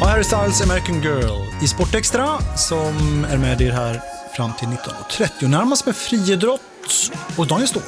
Och Harry Styles American Girl i Sportextra som är med er här fram till 19.30. Närmast med friidrott och Daniel Ståhl.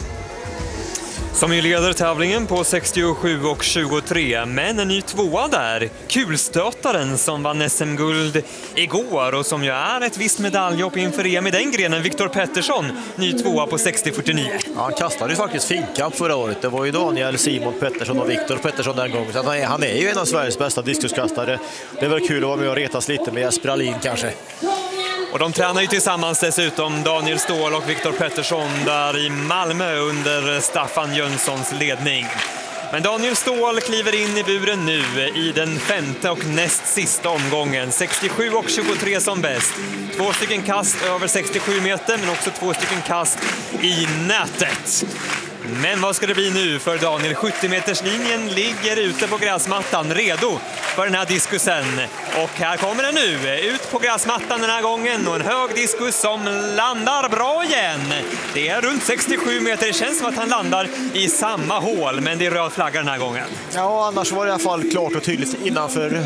Som ju leder tävlingen på 67 och 23, men en ny tvåa där. Kulstötaren som vann SM-guld igår och som ju är ett visst medaljhopp inför EM i den grenen, Viktor Pettersson, ny tvåa på 60-49. Ja, han kastade ju faktiskt finkamp förra året. Det var ju Daniel, Simon Pettersson och Viktor Pettersson den gången. Så han är ju en av Sveriges bästa diskuskastare. Det är väl kul att vara med och retas lite med Jesper Alin kanske. Och de tränar ju tillsammans dessutom, Daniel Ståhl och Viktor Pettersson, där i Malmö under Staffan Jönssons ledning. Men Daniel Ståhl kliver in i buren nu i den femte och näst sista omgången. 67 och 23 som bäst. 2 stycken kast över 67 meter, men också 2 stycken kast i nätet. Men vad ska det bli nu för Daniel? 70-meterslinjen ligger ute på gräsmattan, redo för den här diskusen. Och här kommer den nu, ut på gräsmattan den här gången. Och en hög diskus som landar bra igen. Det är runt 67 meter, det känns som att han landar i samma hål. Men det är röd flagga den här gången. Ja, annars var det i alla fall klart och tydligt innanför,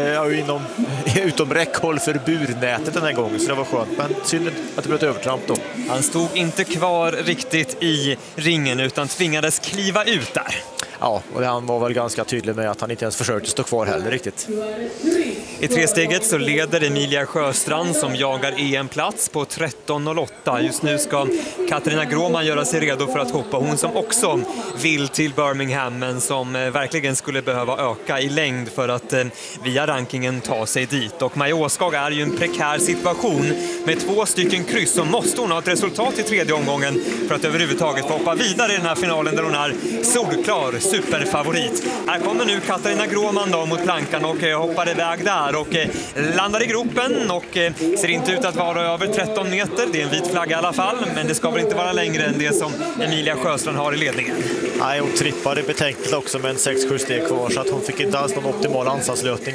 utom räckhåll för burnätet den här gången. Så det var skönt, men synd att det blev ett övertramp då. Han stod inte kvar riktigt i ringen utan tvingades kliva ut där. Ja, och han var väl ganska tydlig med att han inte ens försökte stå kvar heller riktigt. I tresteget så leder Emilia Sjöstrand som jagar EM-plats på 13.08. Just nu ska Katarina Gråman göra sig redo för att hoppa. Hon som också vill till Birmingham, men som verkligen skulle behöva öka i längd för att via rankingen ta sig dit. Och Maja Åskog är ju en prekär situation med 2 stycken kryss, så måste hon ha ett resultat i tredje omgången för att överhuvudtaget få hoppa vidare i den här finalen där hon är solklar superfavorit. Här kommer nu Katarina Gråman då mot plankan och hoppar iväg där och landar i gropen och ser inte ut att vara över 13 meter. Det är en vit flagga i alla fall, men det ska väl inte vara längre än det som Emilia Sjöstrand har i ledningen. Nej, hon trippade betänkligt också med en 6-7 steg kvar, så att hon fick inte alls någon optimal ansatslösning.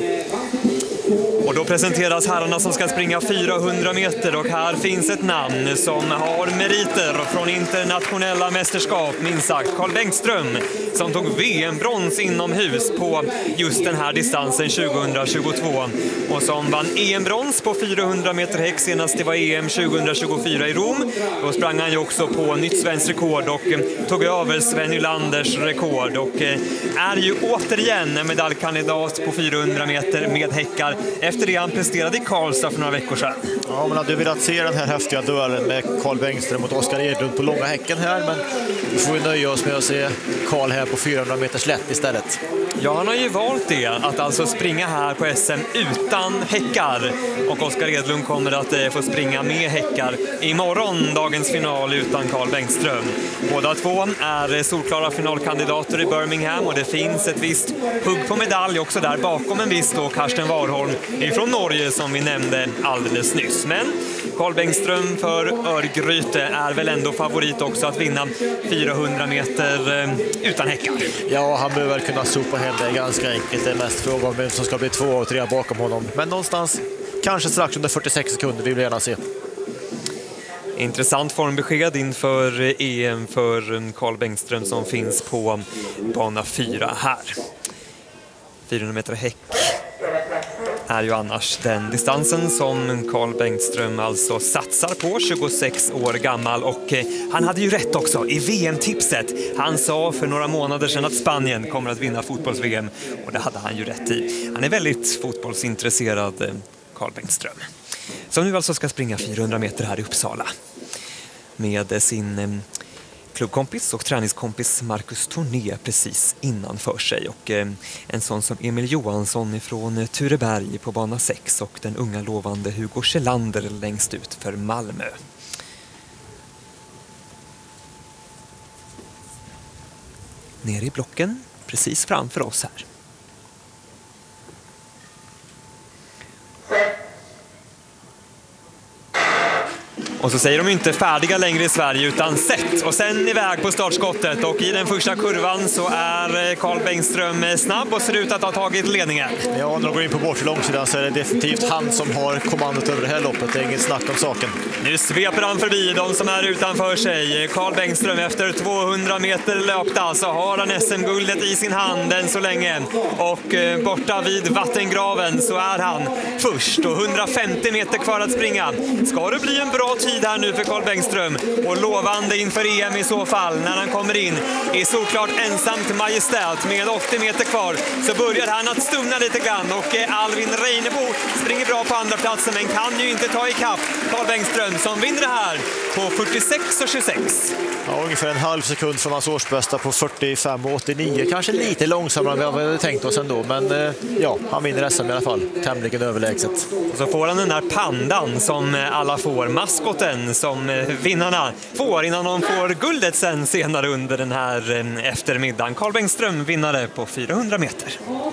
Och då presenteras herrarna som ska springa 400 meter och här finns ett namn som har meriter från internationella mästerskap, minst sagt. Carl Bengtström som tog VM-brons inomhus på just den här distansen 2022 och som vann EM-brons på 400 meter häck senast det var EM 2024 i Rom. Då sprang han ju också på nytt svenskt rekord och tog över Sven Nylanders rekord och är ju återigen en medaljkandidat på 400 meter med häckar efter det han presterade i Karlstad för några veckor sedan. Ja, man hade velat se den här häftiga duellen med Carl Bengtström mot Oskar Edlund på långa häcken här, men vi får ju nöja oss med att se Carl här på 400 meters lätt istället. Ja, han har ju valt det, att alltså springa här på SM utan häckar. Och Oskar Edlund kommer att få springa med häckar imorgon, dagens final utan Carl Bengtström. Båda två är solklara finalkandidater i Birmingham och det finns ett visst hugg på medalj också där bakom en viss då Karsten Warholm från Norge som vi nämnde alldeles nyss. Men Carl Bengtström för Örgryte är väl ändå favorit också att vinna 400 meter utan häckar. Ja, han behöver kunna sopa hem det ganska enkelt. Det är mest fråga om vem som ska bli 2 och 3 bakom honom. Men någonstans, kanske strax under 46 sekunder, vill vi gärna se. Intressant formbesked inför EM för Carl Bengtström som finns på bana 4 här. 400 meter häck är ju annars den distansen som Carl Bengtström alltså satsar på, 26 år gammal, och han hade ju rätt också i VM-tipset. Han sa för några månader sedan att Spanien kommer att vinna fotbolls-VM och det hade han ju rätt i. Han är väldigt fotbollsintresserad, Carl Bengtström. Som nu alltså ska springa 400 meter här i Uppsala med sin klubbkompis och träningskompis Marcus Torné precis innanför sig. Och en sån som Emil Johansson från Tureberg på bana 6 och den unga lovande Hugo Kjellander längst ut för Malmö. Ner i blocken precis framför oss här. Och så säger de inte färdiga längre i Sverige utan sett. Och sen iväg på startskottet. Och i den första kurvan så är Carl Bengström snabb och ser ut att ha tagit ledningen. Ja, när de går in på bortre långsidan så är det definitivt han som har kommandot över det här loppet. Det är inget snack om saken. Nu sveper han förbi de som är utanför sig. Carl Bengström efter 200 meter löpta så har han SM-guldet i sin hand än så länge. Och borta vid vattengraven så är han först och 150 meter kvar att springa. Ska det bli en bra tid här nu för Carl Bengström och lovande inför EM i så fall när han kommer in i såklart ensamt majestät med 80 meter kvar så börjar han att stumna lite grann och Alvin Reinebo springer bra på andra platsen men kan ju inte ta ikapp Carl Bengström som vinner det här på 46,26. Ja, ungefär en halv sekund från hans årsbästa på 45,89. Kanske lite långsammare än vi hade tänkt oss ändå, men ja, han vinner SM i alla fall. Tämligen överlägset. Och så får han den där pandan som alla får, maskoten som vinnarna får innan de får guldet sen senare under den här eftermiddagen. Carl Bengström vinnare på 400 meter.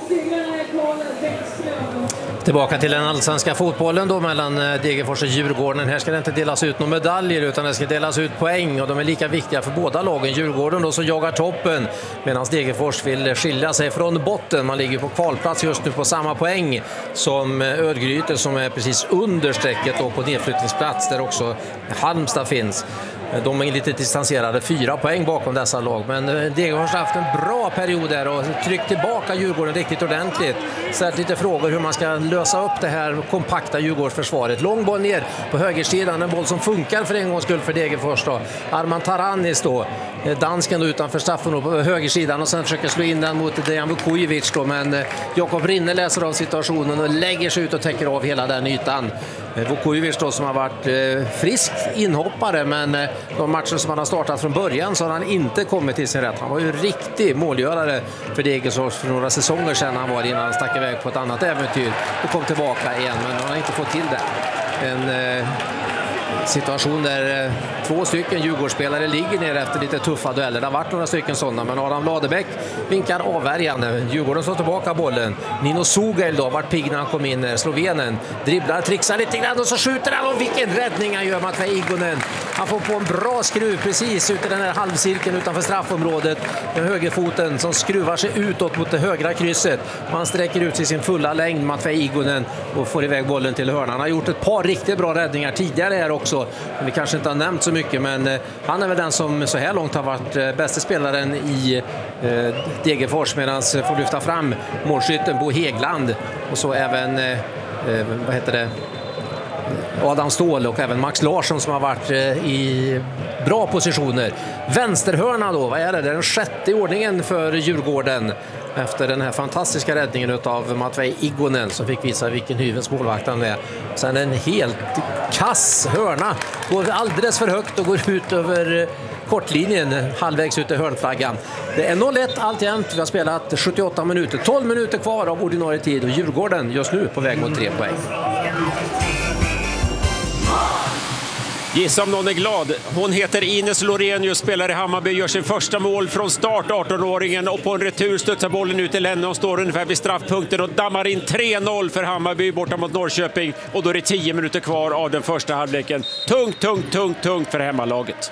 Tillbaka till den allsvenska fotbollen då mellan Degerfors och Djurgården. Här ska det inte delas ut några medaljer utan det ska delas ut poäng och de är lika viktiga för båda lagen. Djurgården då som jagar toppen medan Degerfors vill skilja sig från botten. Man ligger på kvalplats just nu på samma poäng som Örgryte som är precis under strecket och på nedflyttningsplats där också Halmstad finns. De är lite distanserade, 4 poäng bakom dessa lag. Men Degerfors har haft en bra period där och tryckt tillbaka Djurgården riktigt ordentligt. Ställt lite frågor hur man ska lösa upp det här kompakta Djurgårdsförsvaret. Lång boll ner på högersidan, en boll som funkar för en gångs skull för Degerfors då. Arman Taranis då, dansken då utanför straffen på högersidan och sen försöker slå in den mot Dejan Vukojevic då. Men Jakob Rinne läser av situationen och lägger sig ut och täcker av hela den ytan. Vukojevic då som har varit frisk inhoppare men de matcher som han har startat från början så har han inte kommit till sin rätt. Han var ju riktig målgörare för Degerfors för några säsonger sedan han var innan han stack iväg på ett annat äventyr och kom tillbaka igen men han har inte fått till det. En situation där 2 stycken Djurgårdsspelare ligger ner efter lite tuffa dueller. Det har varit några stycken sådana men Adam Ladebäck vinkar avvärjande. Djurgården slår tillbaka bollen. Nino Sugel då vart pigg när han kom in. Slovenen dribblar, trixar lite grann och så skjuter han och vilken räddning han gör Matvej Igonen. Han får på en bra skruv precis ut i den här halvcirkeln utanför straffområdet med högerfoten som skruvar sig utåt mot det högra krysset. Man sträcker ut sig sin fulla längd Matvej Igonen och får iväg bollen till hörnan. Han har gjort ett par riktigt bra räddningar tidigare här också. Vi kanske inte har nämnt så mycket men han är väl den som så här långt har varit bästa spelaren i Degerfors medan får lyfta fram målskytten Bo Hegland och så även Adam Ståhl och även Max Larsson som har varit i bra positioner. Vänsterhörna då, vad är det? Det är den 6:e ordningen för Djurgården efter den här fantastiska räddningen av Matvej Igonen som fick visa vilken hyvens målvakt han är. Sen en helt kass hörna, går alldeles för högt och går ut över kortlinjen halvvägs ut i hörnflaggan. Det är 0-1 alltjämt, vi har spelat 78 minuter, 12 minuter kvar av ordinarie tid och Djurgården just nu på väg mot 3 poäng. Gissa om någon är glad. Hon heter Ines Lorenius, spelar i Hammarby, gör sin första mål från start, 18-åringen, och på en retur studsar bollen ut till henne och står ungefär vid straffpunkten och dammar in 3-0 för Hammarby borta mot Norrköping och då är det 10 minuter kvar av den första halvleken. Tungt för hemmalaget.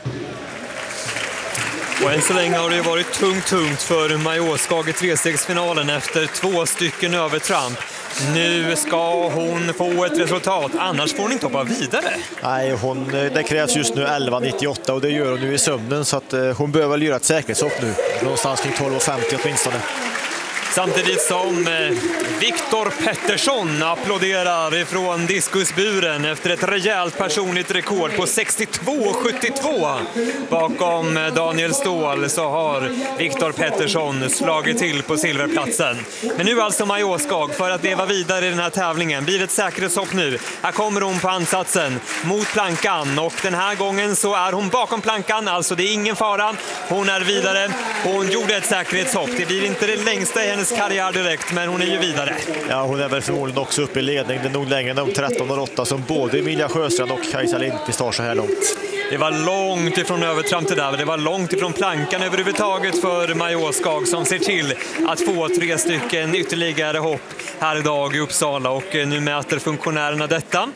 Och än så länge har det varit tungt för Majoskag i 3-stegsfinalen efter 2 stycken övertramp. Nu ska hon få ett resultat, annars får hon inte hoppa vidare. Nej, det krävs just nu 11,98 och det gör hon nu i sömnen så att hon behöver väl göra ett säkerhetshopp nu. Någonstans kring 12,50 åtminstone. Samtidigt som Viktor Pettersson applåderar ifrån diskusburen efter ett rejält personligt rekord på 62,72. Bakom Daniel Ståhl så har Viktor Pettersson slagit till på silverplatsen. Men nu alltså Majoskag för att leva vidare i den här tävlingen. Blir ett säkerhetshopp nu. Här kommer hon på ansatsen mot plankan och den här gången så är hon bakom plankan. Alltså det är ingen fara. Hon är vidare. Hon gjorde ett säkerhetshopp. Det blir inte det längsta i hennes karriär direkt, men hon är ju vidare. Ja, hon är väl förmodligen också uppe i ledning. Det är nog längre än de 13,08 som både Emilia Sjöstrand och Kajsa Lindqvist har så här långt. Det var långt ifrån övertramp det där. Det var långt ifrån plankan överhuvudtaget för Majoskag som ser till att få 3 stycken ytterligare hopp här idag i Uppsala och nu mäter funktionärerna detta.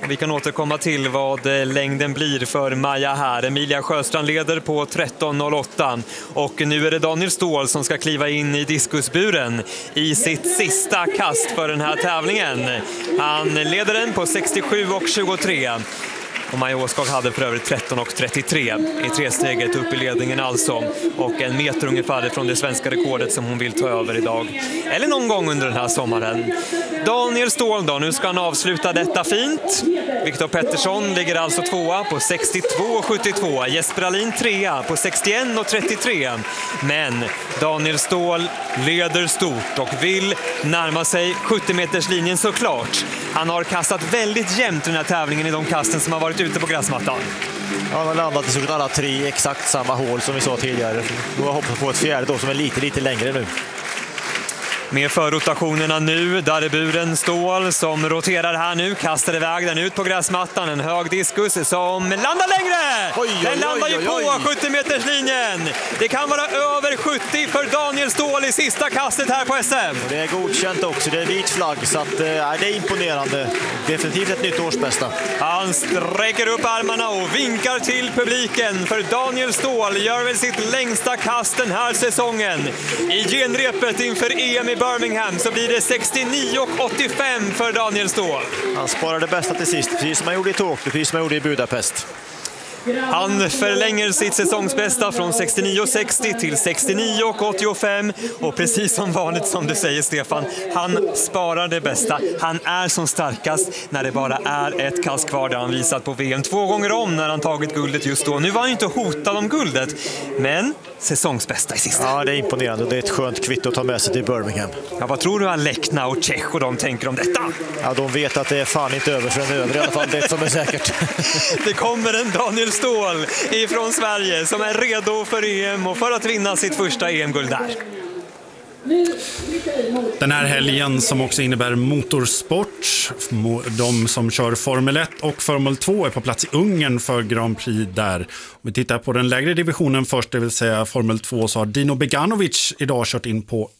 Vi kan återkomma till vad längden blir för Maja här. Emilia Sjöstrand leder på 13.08 och nu är det Daniel Ståhl som ska kliva in i diskusburen i sitt sista kast för den här tävlingen. Han leder den på 67,23. Och Maja Åskog hade för övrigt 13,33 i tresteget upp i ledningen alltså. Och en meter ungefär från det svenska rekordet som hon vill ta över idag. Eller någon gång under den här sommaren. Daniel Ståhl då, nu ska han avsluta detta fint. Viktor Pettersson ligger alltså tvåa på 62,72. Jesper Alin trea på 61,33. Men Daniel Ståhl leder stort och vill närma sig 70-meterslinjen såklart. Han har kastat väldigt jämnt den här tävlingen i de kasten som har varit ute på gräsmattan. Ja, han har landat i stort alla tre i exakt samma hål som vi sa tidigare. Nu har hoppat på ett fjärde då som är lite längre nu. Med förrotationerna nu, där är buren Ståhl som roterar här nu, kastar iväg den ut på gräsmattan, en hög diskus som landar längre! Den landar ju på 70-meterslinjen! Det kan vara över 70 för Daniel Ståhl i sista kastet här på SM. Det är godkänt också, det är vit flagg så att, det är imponerande. Definitivt ett nytt årsbästa. Han sträcker upp armarna och vinkar till publiken för Daniel Ståhl gör väl sitt längsta kast den här säsongen. I genrepet inför EM i Birmingham så blir det 69,85 för Daniel Ståhl. Han sparade bästa till sist, precis som han gjorde i Tokyo, precis som han gjorde i Budapest. Han förlänger sitt säsongsbästa från 69,60 till 69,85 och precis som vanligt som du säger Stefan, han sparar det bästa. Han är som starkast när det bara är ett kast kvar, där han visat på VM 2 gånger om när han tagit guldet just då. Nu var han inte hotad om guldet, men säsongsbästa i sista. Ja, det är imponerande. Det är ett skönt kvitto att ta med sig till Birmingham. Ja, vad tror du Alekna och Tjech och de tänker om detta? Ja, de vet att det är fan inte över för en över i alla fall, det som är säkert. Det kommer en Daniel Ståhl ifrån Sverige som är redo för EM och för att vinna sitt första EM-guld där. Den här helgen som också innebär motorsport. De som kör Formel 1 och Formel 2 är på plats i Ungern för Grand Prix där. Om vi tittar på den lägre divisionen först, det vill säga Formel 2, så har Dino Beganovic idag kört in på